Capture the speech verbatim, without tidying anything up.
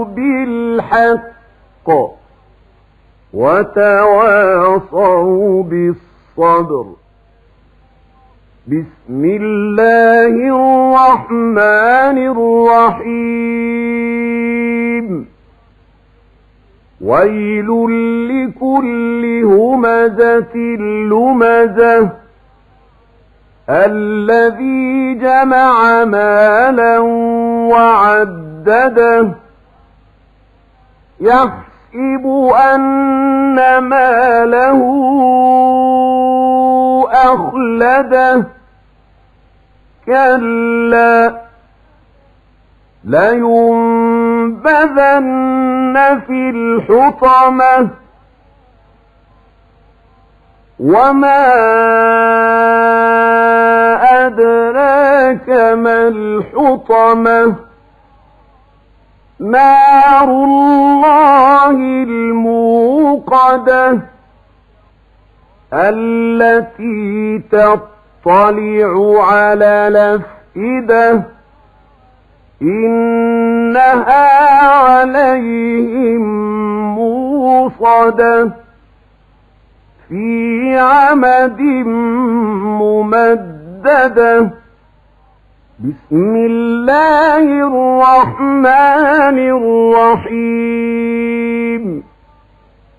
بالحق وتواصوا بالصبر. بسم الله الرحمن الرحيم. ويل لكل همزة لمزة الذي جمع مالا وعدده يحسب أن ماله أخلده كلا لينبذن في الحطمة وما أدراك ما الحطمة نار الله الموقدة التي تطلع على الأفئدة إنها عليهم موصدة في عمد ممددة. بسم الله الرحمن الرحيم.